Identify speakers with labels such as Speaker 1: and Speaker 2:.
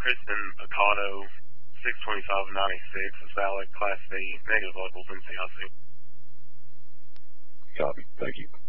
Speaker 1: Kristen Ocado, 62596, is valid, Class B, negative locals, NCIC.
Speaker 2: Copy. Thank you.